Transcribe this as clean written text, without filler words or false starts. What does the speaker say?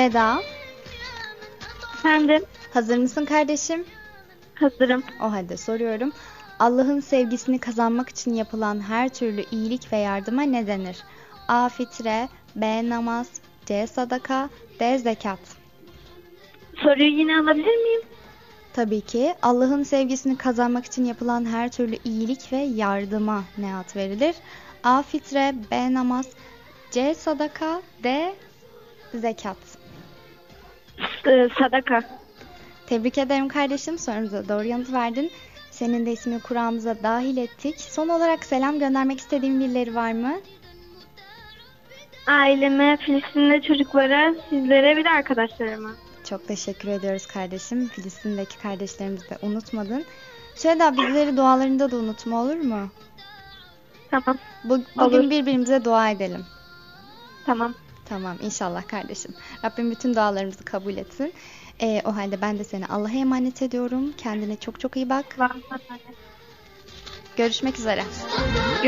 Süheda, Efendim, hazır mısın kardeşim? hazırım. O halde soruyorum. Allah'ın sevgisini kazanmak için yapılan her türlü iyilik ve yardıma ne denir? A. Fitre, B. Namaz, C. Sadaka, D. Zekat. Soruyu yine alabilir miyim? Tabii ki Allah'ın sevgisini kazanmak için yapılan her türlü iyilik ve yardıma ne ad verilir? A. Fitre, B. Namaz, C. Sadaka, D. Zekat. Sadaka. Tebrik ederim kardeşim. Sorumuza doğru yanıt verdin. Senin de ismini Kur'an'ımıza dahil ettik. Son olarak selam göndermek istediğin birileri var mı? Aileme, Filistin'de çocuklara, sizlere bir de arkadaşlarıma. Çok teşekkür ediyoruz kardeşim. Filistin'deki kardeşlerimizi de unutmadın. Şöyle bizleri dualarında da unutma, olur mu? Tamam, Bugün olur. birbirimize dua edelim. Tamam. Tamam, inşallah kardeşim. Rabbim bütün dualarımızı kabul etsin. O halde ben de seni Allah'a emanet ediyorum. Kendine çok çok iyi bak. Var. Görüşmek üzere.